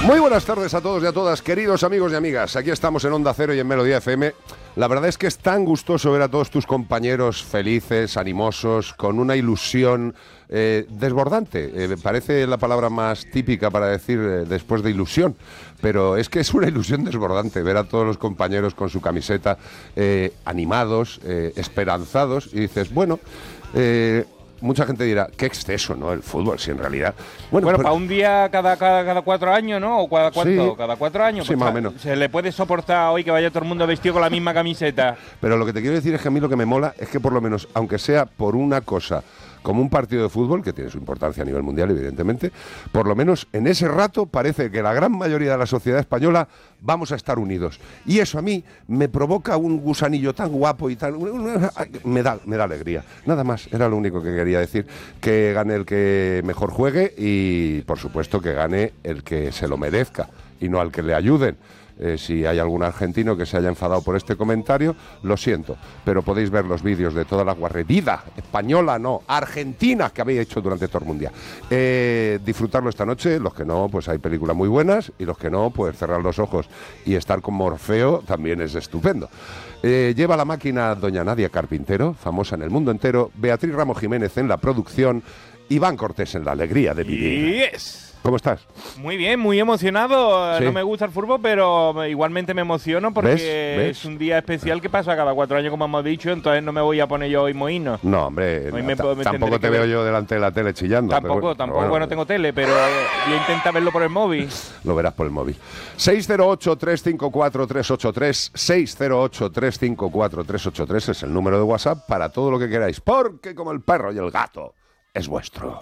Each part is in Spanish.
Muy buenas tardes a todos y a todas, queridos amigos y amigas. Aquí estamos en Onda Cero y en Melodía FM. La verdad es que es tan gustoso ver a todos tus compañeros felices, animosos, con una ilusión desbordante. Parece la palabra más típica para decir después de ilusión, pero es que es una ilusión desbordante ver a todos los compañeros con su camiseta animados, esperanzados, y dices, bueno... mucha gente dirá, qué exceso, ¿no? El fútbol, si en realidad... Bueno, para un día cada 4 años, ¿no? ¿O cada cuánto? Sí, cada 4 años. Sí, pues más o menos. Se le puede soportar hoy que vaya todo el mundo vestido con la misma camiseta. Pero lo que te quiero decir es que a mí lo que me mola es que por lo menos, aunque sea por una cosa, como un partido de fútbol, que tiene su importancia a nivel mundial, evidentemente, por lo menos en ese rato parece que la gran mayoría de la sociedad española vamos a estar unidos. Y eso a mí me provoca un gusanillo tan guapo y tan... Me da alegría. Nada más, era lo único que quería decir. Que gane el que mejor juegue y, por supuesto, que gane el que se lo merezca y no al que le ayuden. Si hay algún argentino que se haya enfadado por este comentario, lo siento, pero podéis ver los vídeos de toda la guarrerida española, no, argentina, que habéis hecho durante todo el mundial. Disfrutarlo esta noche, los que no, pues hay películas muy buenas, y los que no, pues cerrar los ojos y estar con Morfeo también es estupendo. Lleva la máquina doña Nadia Carpintero, famosa en el mundo entero, Beatriz Ramos Jiménez en la producción, Iván Cortés en la alegría de vivir. Yes. ¿Cómo estás? Muy bien, muy emocionado. Sí. No me gusta el fútbol, pero igualmente me emociono porque ¿Ves? es un día especial que pasa cada 4 años, como hemos dicho, entonces no me voy a poner yo hoy mohino. No, hombre, Hoy tampoco te veo yo delante de la tele chillando. Tampoco, bueno, no tengo tele, pero voy a intentar verlo por el móvil. Lo verás por el móvil. 608-354-383, 608-354-383 es el número de WhatsApp para todo lo que queráis, porque como el perro y el gato, es vuestro.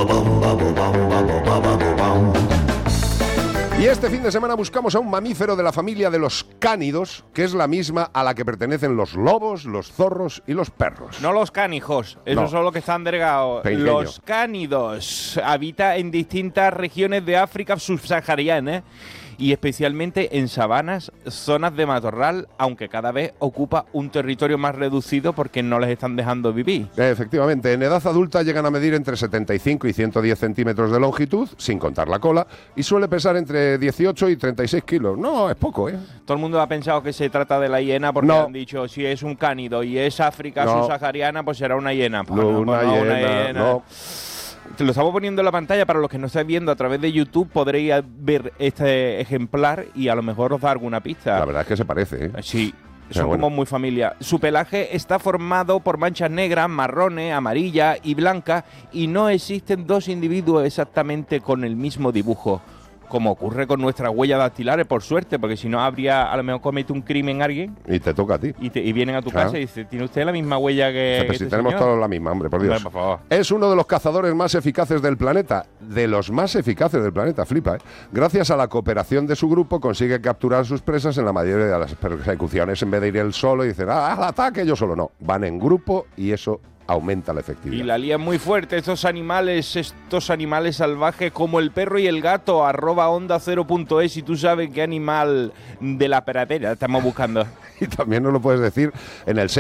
Y este fin de semana buscamos a un mamífero de la familia de los cánidos, que es la misma a la que pertenecen los lobos, los zorros y los perros. No los canijos, esos No. son los que están delgados. Pequeño. Los cánidos habitan en distintas regiones de África subsahariana y especialmente en sabanas, zonas de matorral, aunque cada vez ocupa un territorio más reducido porque no les están dejando vivir. Efectivamente, en edad adulta llegan a medir entre 75 y 110 centímetros de longitud, sin contar la cola, y suele pesar entre 18 y 36 kilos. No, es poco, ¿eh? Todo el mundo ha pensado que se trata de la hiena porque No. han dicho, si es un cánido y es África No. subsahariana, pues será una hiena. Pues No, no, una pues no, hiena, no. Te lo estamos poniendo en la pantalla para los que no estáis viendo a través de YouTube. Podréis ver este ejemplar y a lo mejor os da alguna pista. La verdad es que se parece, ¿eh? Sí, Pero son bueno. como muy familia. Su pelaje está formado por manchas negras, marrones, amarillas y blancas, y no existen dos individuos exactamente con el mismo dibujo, como ocurre con nuestras huellas dactilares, por suerte, porque si no habría, a lo mejor comete un crimen alguien Y te toca a ti. y vienen a tu Claro. casa y dicen, ¿tiene usted la misma huella que Pero si tenemos señor? todos la misma, hombre, por Dios. Hombre, por favor. Es uno de los cazadores más eficaces del planeta, de los más eficaces del planeta, flipa, ¿eh? Gracias a la cooperación de su grupo consigue capturar a sus presas en la mayoría de las persecuciones. En vez de ir él solo y dicen, al ataque, yo solo no. Van en grupo y eso aumenta la efectividad. Y la lían muy fuerte estos animales salvajes como el perro y el gato, @onda0.es, si tú sabes qué animal de la pradera estamos buscando. Y también nos lo puedes decir en el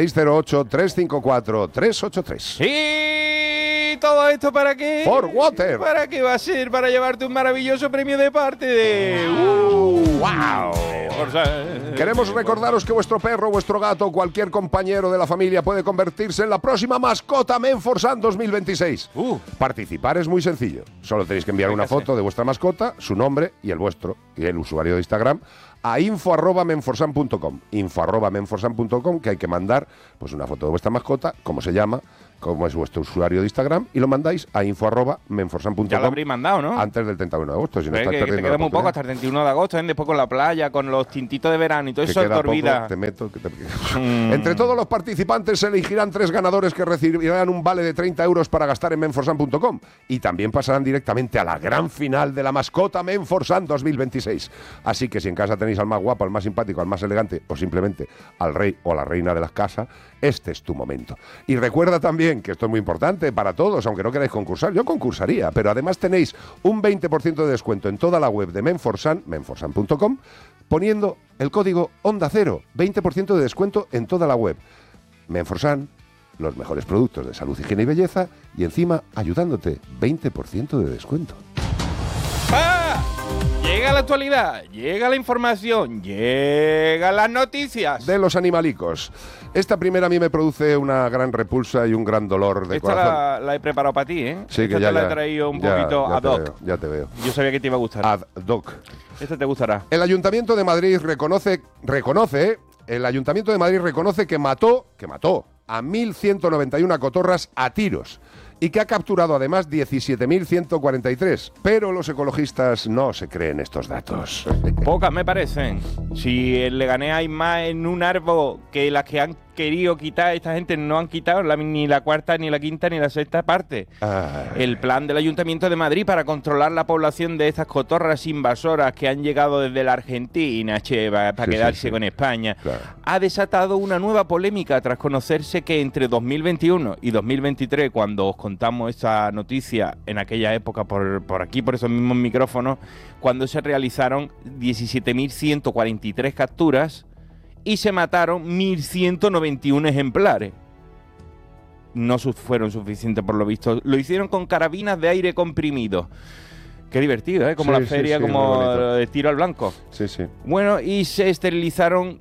608-354-383. ¿Y todo esto para qué? For water. ¿Para qué va a ser? Para llevarte un maravilloso premio de parte de... ¡Wow! Queremos recordaros que vuestro perro, vuestro gato, cualquier compañero de la familia puede convertirse en la próxima mascota Menforsan 2026. Participar es muy sencillo. Solo tenéis que enviar una foto de vuestra mascota, su nombre y el vuestro, y el usuario de Instagram, a info@menforsan.com. info@menforsan.com, que hay que mandar pues una foto de vuestra mascota, cómo se llama, cómo es vuestro usuario de Instagram, y lo mandáis a info@menforsan.com. Ya lo habréis mandado, ¿no? Antes del 31 de agosto, si no Pero estáis es que te perdiendo queda la muy poco oportunidad. hasta el 31 de agosto, ¿eh? Después con la playa, con los tintitos de verano y todo Que eso te queda poco, olvida. te meto, Entre todos los participantes se elegirán 3 ganadores que recibirán un vale de 30 euros para gastar en menforsan.com y también pasarán directamente a la gran final de la mascota Menforsan 2026. Así que si en casa tenéis al más guapo, al más simpático, al más elegante o simplemente al rey o la reina de las casas, este es tu momento. Y recuerda también que esto es muy importante para todos, aunque no queráis concursar. Yo concursaría, pero además tenéis un 20% de descuento en toda la web de Menforsan, menforsan.com, poniendo el código Onda Cero. 20% de descuento en toda la web. Menforsan, los mejores productos de salud, higiene y belleza, y encima ayudándote, 20% de descuento. ¡Ah! Llega la actualidad, llega la información, llegan las noticias. De los animalicos. Esta primera a mí me produce una gran repulsa y un gran dolor de corazón. Esta la he preparado para ti, ¿eh? Sí, esta que ya te la he traído un poquito ad hoc. Ya te veo. Yo sabía que te iba a gustar. Ad hoc. Esta te gustará. El Ayuntamiento de Madrid reconoce que mató a 1.191 cotorras a tiros y que ha capturado además 17.143. Pero los ecologistas no se creen estos datos. Pocas me parecen. Si en Leganés hay más en un árbol que las que han querido quitar, esta gente no han quitado ni la cuarta, ni la quinta, ni la sexta parte. El plan del Ayuntamiento de Madrid para controlar la población de estas cotorras invasoras que han llegado desde la Argentina, para quedarse con España, claro, ha desatado una nueva polémica tras conocerse que entre 2021 y 2023, cuando os contamos esta noticia en aquella época por aquí, por esos mismos micrófonos, cuando se realizaron 17.143 capturas y se mataron 1.191 ejemplares. No fueron suficientes por lo visto. Lo hicieron con carabinas de aire comprimido. Qué divertido, ¿eh? Como la feria, como de tiro al blanco. Sí, sí. Bueno, y se esterilizaron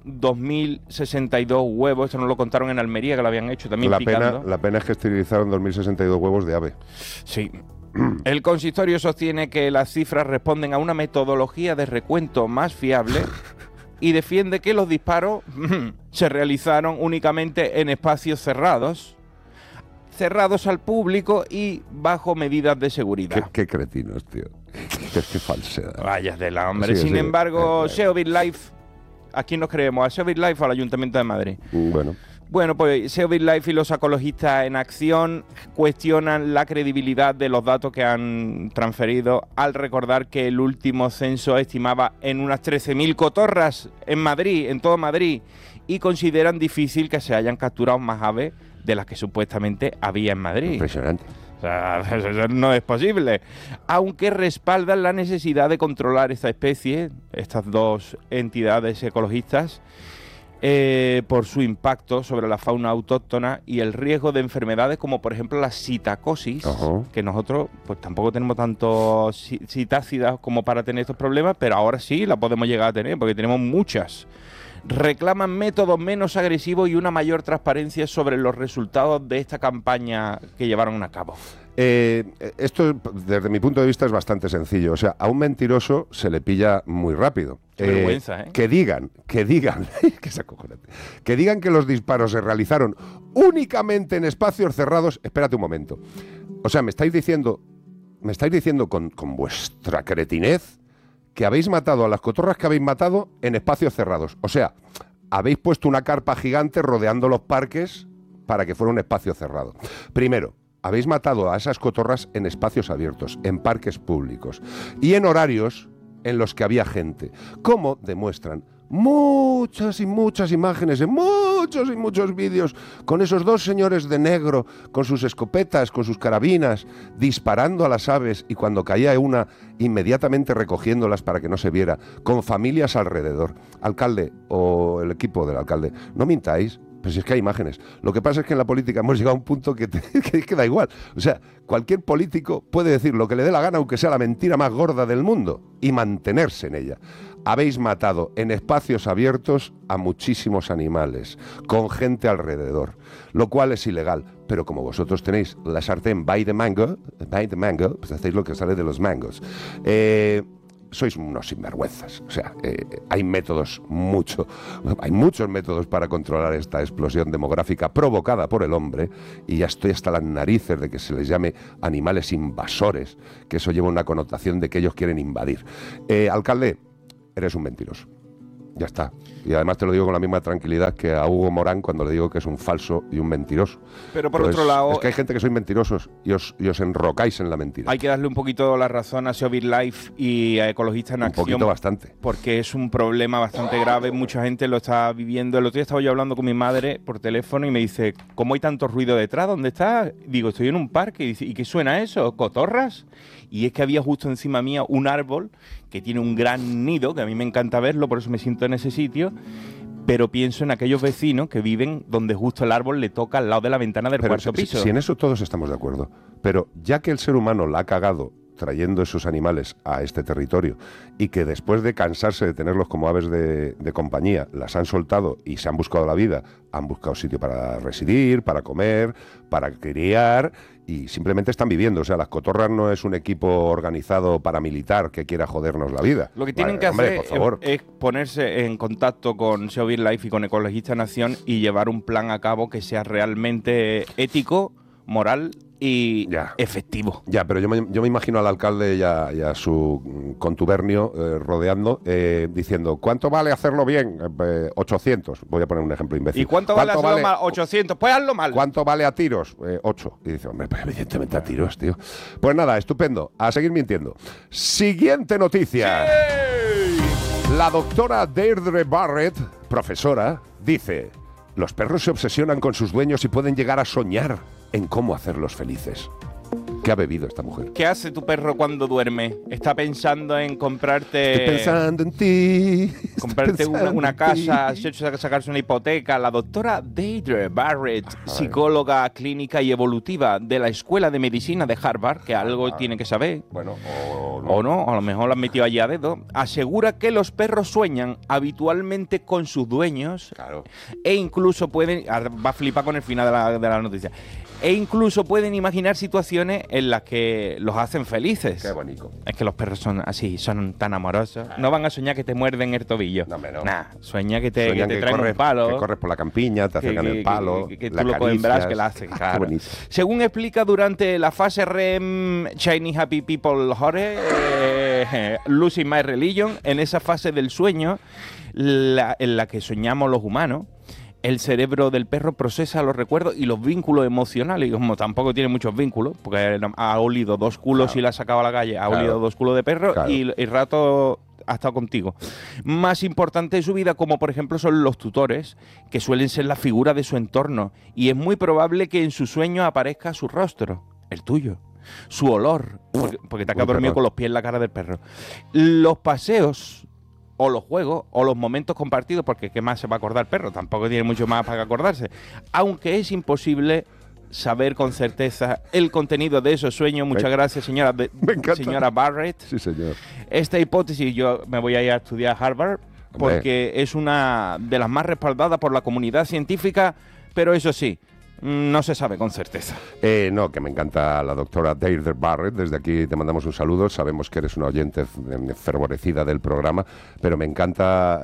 2.062 huevos. Esto nos lo contaron en Almería, que lo habían hecho también picando. La pena es que esterilizaron 2.062 huevos de ave. Sí. El consistorio sostiene que las cifras responden a una metodología de recuento más fiable y defiende que los disparos se realizaron únicamente en espacios cerrados al público y bajo medidas de seguridad. Qué cretinos, tío. Qué falsedad. Vaya de la hombre. Sí, Sin sí. embargo, SEO BitLife, ¿a quién nos creemos? ¿A SEO BitLife o al Ayuntamiento de Madrid? Bueno, pues SEO BitLife y los ecologistas en acción cuestionan la credibilidad de los datos que han transferido al recordar que el último censo estimaba en unas 13.000 cotorras en Madrid, en todo Madrid, y consideran difícil que se hayan capturado más aves de las que supuestamente había en Madrid. Impresionante. O sea, eso no es posible. Aunque respaldan la necesidad de controlar esta especie, estas dos entidades ecologistas, por su impacto sobre la fauna autóctona y el riesgo de enfermedades como por ejemplo la citacosis, que nosotros pues tampoco tenemos tanto citácidas como para tener estos problemas, pero ahora sí la podemos llegar a tener porque tenemos muchas. Reclaman métodos menos agresivos y una mayor transparencia sobre los resultados de esta campaña que llevaron a cabo. Esto, desde mi punto de vista, es bastante sencillo. O sea, a un mentiroso se le pilla muy rápido. Qué vergüenza, ¿eh? Que digan, que es acojonante, que digan que los disparos se realizaron únicamente en espacios cerrados. Espérate un momento. O sea, me estáis diciendo con vuestra cretinez que habéis matado a las cotorras que habéis matado en espacios cerrados. O sea, habéis puesto una carpa gigante rodeando los parques para que fuera un espacio cerrado. Primero, habéis matado a esas cotorras en espacios abiertos, en parques públicos y en horarios en los que había gente, como demuestran muchas y muchas imágenes de muchos y muchos vídeos con esos dos señores de negro con sus escopetas, con sus carabinas, disparando a las aves y cuando caía una, inmediatamente recogiéndolas para que no se viera, con familias alrededor. Alcalde o el equipo del alcalde, no mintáis. Pues es que hay imágenes. Lo que pasa es que en la política hemos llegado a un punto que da igual. O sea, cualquier político puede decir lo que le dé la gana, aunque sea la mentira más gorda del mundo, y mantenerse en ella. Habéis matado en espacios abiertos a muchísimos animales, con gente alrededor, lo cual es ilegal. Pero como vosotros tenéis la sartén by the mango, pues hacéis lo que sale de los mangos. Sois unos sinvergüenzas. O sea, hay muchos métodos para controlar esta explosión demográfica provocada por el hombre, y ya estoy hasta las narices de que se les llame animales invasores, que eso lleva una connotación de que ellos quieren invadir. Alcalde, eres un mentiroso. Ya está. Y además te lo digo con la misma tranquilidad que a Hugo Morán cuando le digo que es un falso y un mentiroso. Pero por otro lado... Es que hay gente que sois mentirosos y os enrocáis en la mentira. Hay que darle un poquito la razón a SEO BitLife y a Ecologistas en Acción. Un poquito bastante. Porque es un problema bastante grave. Mucha gente lo está viviendo. El otro día estaba yo hablando con mi madre por teléfono y me dice, ¿cómo hay tanto ruido detrás? ¿Dónde estás? Digo, estoy en un parque. Y dice, ¿y qué suena eso? ¿Cotorras? Y es que había justo encima mía un árbol que tiene un gran nido, que a mí me encanta verlo, por eso me siento en ese sitio, pero pienso en aquellos vecinos que viven donde justo el árbol le toca al lado de la ventana del cuarto piso. Si en eso todos estamos de acuerdo, pero ya que el ser humano la ha cagado trayendo esos animales a este territorio y que después de cansarse de tenerlos como aves de compañía, las han soltado y se han buscado la vida, han buscado sitio para residir, para comer, para criar y simplemente están viviendo. O sea, las cotorras no es un equipo organizado paramilitar que quiera jodernos la vida. Lo que tienen que hombre, hacer por favor. es ponerse en contacto con SEO BirdLife y con Ecologista Nación y llevar un plan a cabo que sea realmente ético, moral y efectivo. Ya, pero yo me imagino al alcalde y a su contubernio rodeando, diciendo, ¿cuánto vale hacerlo bien? 800. Voy a poner un ejemplo imbécil. ¿Y cuánto vale hacerlo mal? 800. Pues hazlo mal. ¿Cuánto vale a tiros? 8. Y dice, hombre, pues evidentemente a tiros, tío. Pues nada, estupendo. A seguir mintiendo. Siguiente noticia. ¡Sí! La doctora Deirdre Barrett, profesora, dice, los perros se obsesionan con sus dueños y pueden llegar a soñar en cómo hacerlos felices. ¿Qué ha bebido esta mujer? ¿Qué hace tu perro cuando duerme? ¿Está pensando en comprarte... Estoy pensando en ti. Comprarte una casa, sacarse una hipoteca. La doctora Deirdre Barrett, psicóloga clínica y evolutiva de la Escuela de Medicina de Harvard, que algo tiene que saber. Bueno, o no, a lo mejor lo han metido allí a dedo. Asegura que los perros sueñan habitualmente con sus dueños. Claro. E incluso pueden... Va a flipar con el final de la noticia. E incluso pueden imaginar situaciones en las que los hacen felices. Qué bonito. Es que los perros son así, son tan amorosos. No van a soñar que te muerden el tobillo. No, no. Nah, sueña que te traen un palo. Que corres por la campiña, te acercan el palo, que tú lo coges que la haces. Claro. Qué bonito. Según explica durante la fase REM Shiny Happy People Horror, Losing My Religion, en esa fase del sueño, en la que soñamos los humanos, el cerebro del perro procesa los recuerdos y los vínculos emocionales. Y como tampoco tiene muchos vínculos, porque ha olido 2 culos y la ha sacado a la calle, ha olido 2 culos de perro y el rato ha estado contigo. Más importante de su vida, como por ejemplo son los tutores, que suelen ser la figura de su entorno. Y es muy probable que en su sueño aparezca su rostro, el tuyo. Su olor, porque te has quedado dormido con los pies en la cara del perro. Los paseos, o los juegos, o los momentos compartidos, porque ¿qué más se va a acordar el perro? Tampoco tiene mucho más para acordarse. Aunque es imposible saber con certeza el contenido de esos sueños. Muchas gracias, señora Barrett. Sí, señor. Esta hipótesis yo me voy a ir a estudiar a Harvard, porque es una de las más respaldadas por la comunidad científica, pero eso sí, no se sabe con certeza. No, que me encanta la doctora Deirdre Barrett. Desde aquí te mandamos un saludo. Sabemos que eres una oyente fervorecida del programa, pero me encanta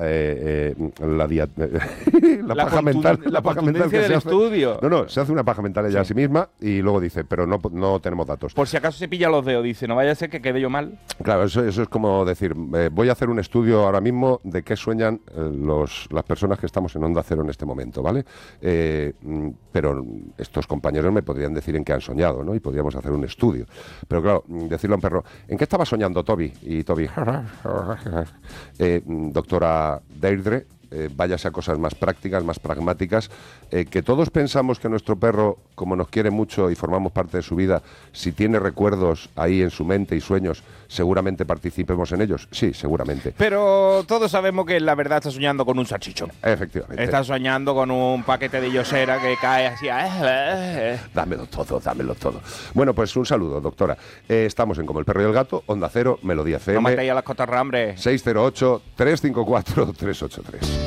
la paja mental. La paja mental que del estudio. No, se hace una paja mental ella a sí misma y luego dice, pero no tenemos datos. Por si acaso se pilla los dedos, dice, no vaya a ser que quede yo mal. Claro, eso es como decir, voy a hacer un estudio ahora mismo de qué sueñan las personas que estamos en Onda Cero en este momento, ¿vale? Pero estos compañeros me podrían decir en qué han soñado, ¿no? Y podríamos hacer un estudio. Pero claro, decirle a un perro, ¿en qué estaba soñando Toby? Y Toby, doctora Deirdre, váyase a cosas más prácticas, más pragmáticas, que todos pensamos que nuestro perro, como nos quiere mucho y formamos parte de su vida, si tiene recuerdos ahí en su mente y sueños, seguramente participemos en ellos. Sí, seguramente. Pero todos sabemos que la verdad está soñando con un salchichón. Efectivamente. Está soñando con un paquete de Yosera que cae así. Dámelo todo. Bueno, pues un saludo, doctora. Estamos en Como el perro y el gato, Onda Cero, Melodía FM. No matéis a las cotorras, hombre. 608-354-383.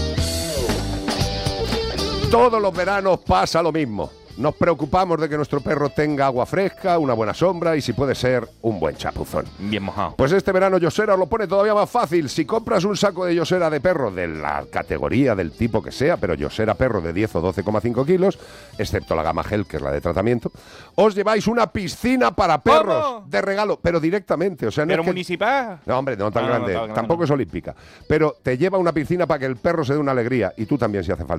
Todos los veranos pasa lo mismo. Nos preocupamos de que nuestro perro tenga agua fresca, una buena sombra y, si puede ser, un buen chapuzón. Bien mojado. Pues este verano Yosera os lo pone todavía más fácil. Si compras un saco de Yosera de perro de la categoría, del tipo que sea, pero Yosera perro de 10 o 12,5 kilos, excepto la gama gel, que es la de tratamiento, os lleváis una piscina para perros. ¿Cómo? De regalo, pero directamente. O sea, no ¿Pero es que... municipal? No, hombre, no tan grande. Tampoco es olímpica. Pero te lleva una piscina para que el perro se dé una alegría. Y tú también, si hace falta.